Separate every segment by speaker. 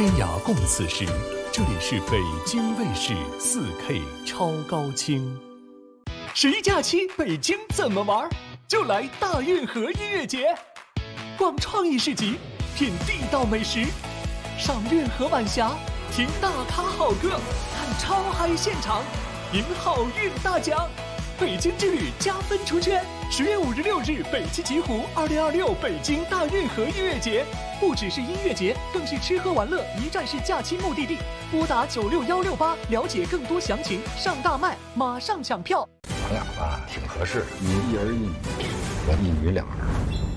Speaker 1: 天涯共此时，这里是北京卫视4K 超高清。11假期北京怎么玩？就来大运河音乐节，逛创意市集，品地道美食，赏运河晚霞，听大咖好歌，看超嗨现场，赢好运大奖。北京之旅加分出圈，10月5日、6日北汽极狐2026北京大运河音乐节，不只是音乐节，更是吃喝玩乐一站式假期目的地。拨打96168了解更多详情，上大麦马上抢票。
Speaker 2: 咱俩吧挺合适，你一儿一女，我一女两儿。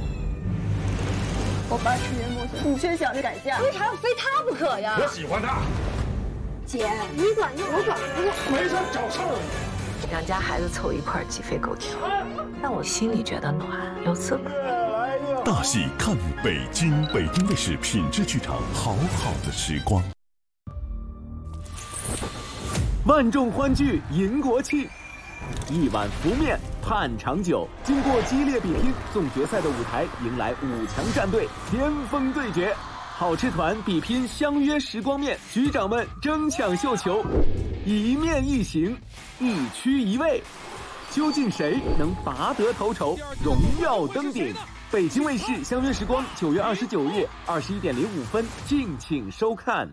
Speaker 3: 我爸吃年过节，你却想着改嫁，为啥要非他不可呀？
Speaker 2: 我喜欢他。
Speaker 3: 姐，你管就我管不了，
Speaker 2: 没事找事儿。
Speaker 4: 两家孩子凑一块鸡飞狗跳，但我心里觉得暖又刺骨。
Speaker 5: 大戏看北京，北京卫视品质剧场，好好的时光。
Speaker 6: 万众欢聚迎国庆，一碗福面盼长久。经过激烈比拼，总决赛的舞台迎来5强战队巅峰对决。好吃团比拼相约时光面，局长们争抢绣球，一面一行，一区一位，究竟谁能拔得头筹，荣耀登顶？北京卫视相约时光9月29日21点05分，敬请收看。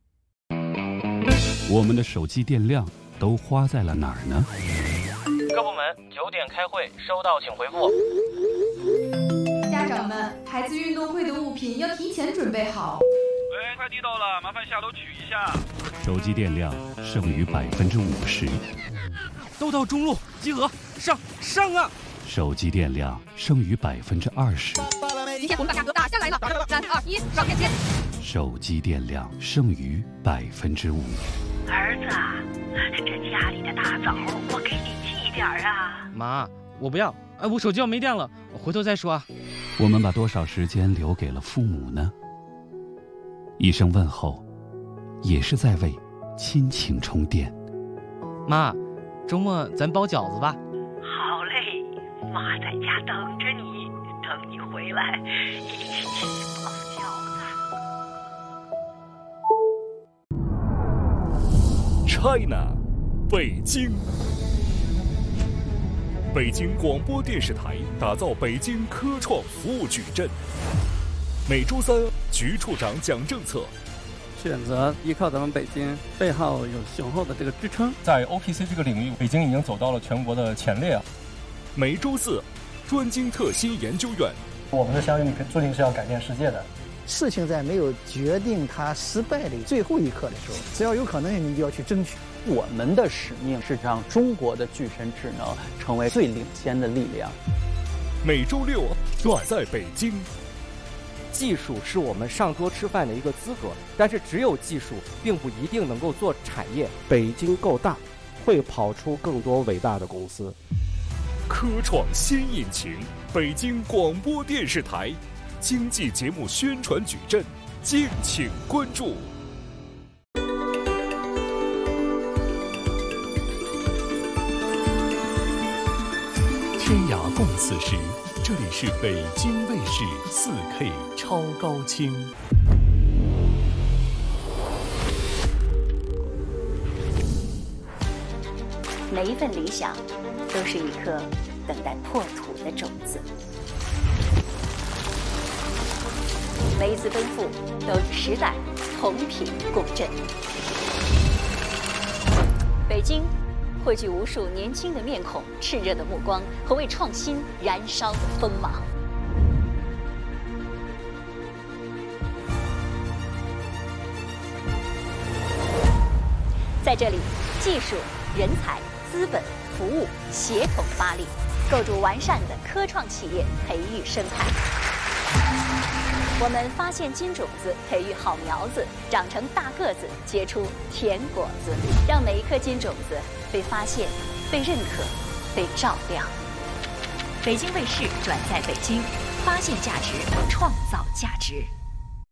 Speaker 7: 我们的手机电量都花在了哪儿呢？
Speaker 8: 各部门9点开会，收到请回复。
Speaker 9: 家长们，孩子运动会的物品要提前准备好。
Speaker 8: 喂，快递到了，麻烦下楼取一下。
Speaker 7: 手机电量剩余50%。
Speaker 8: 都到中路集合，上啊！
Speaker 7: 手机电量剩余20%。
Speaker 9: 今天我们把价格打下来了，3、2、1，上链接。
Speaker 7: 手机电量剩余5%。
Speaker 4: 儿子，这家里的大枣我给你寄点啊。
Speaker 8: 妈，我不要，我手机要没电了，我回头再说啊。
Speaker 7: 我们把多少时间留给了父母呢？一声问候，也是在为亲情充电。
Speaker 8: 妈，周末咱包饺子吧。
Speaker 4: 好嘞，妈在家等着你，等你回来一起包饺子。
Speaker 1: China， 北京。北京广播电视台打造北京科创服务矩阵。每周3，局处长讲政策。
Speaker 10: 选择依靠咱们北京，背后有雄厚的这个支撑。
Speaker 11: 在 OPC 这个领域，北京已经走到了全国的前列。
Speaker 1: 每周4，专精特新研究院。
Speaker 11: 我们的相遇注定是要改变世界的。
Speaker 12: 事情在没有决定它失败的最后一刻的时候，只要有可能，你就要去争取。
Speaker 13: 我们的使命是让中国的具身智能成为最领先的力量。
Speaker 1: 每周6，暖在北京。
Speaker 14: 技术是我们上桌吃饭的一个资格，但是只有技术并不一定能够做产业。
Speaker 15: 北京够大，会跑出更多伟大的公司。
Speaker 1: 科创新引擎，北京广播电视台经济节目宣传矩阵，敬请关注。天涯共此时，这里是北京卫视4K 超高清。
Speaker 16: 每一份理想，都是一颗等待破土的种子。每一次奔赴，都与时代同频共振。北京汇聚无数年轻的面孔、炽热的目光和为创新燃烧的锋芒。在这里，技术、人才、资本、服务协同发力，构筑完善的科创企业培育生态。我们发现金种子，培育好苗子，长成大个子，结出甜果子，让每一颗金种子被发现、被认可、被照亮。北京卫视转在北京，发现价值，创造价值。